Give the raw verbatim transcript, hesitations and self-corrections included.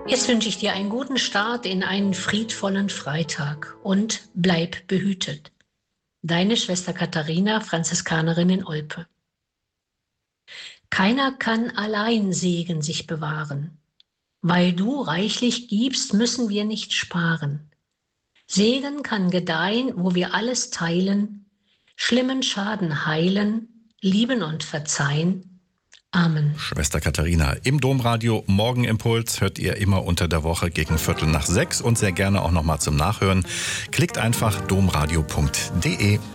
Jetzt wünsche ich dir einen guten Start in einen friedvollen Freitag und bleib behütet. Deine Schwester Katharina, Franziskanerin in Olpe. Keiner kann allein Segen sich bewahren. Weil du reichlich gibst, müssen wir nicht sparen. Segen kann gedeihen, wo wir alles teilen, schlimmen Schaden heilen, lieben und verzeihen. Amen. Schwester Katharina im Domradio Morgenimpuls hört ihr immer unter der Woche gegen Viertel nach sechs und sehr gerne auch nochmal zum Nachhören. Klickt einfach domradio punkt de.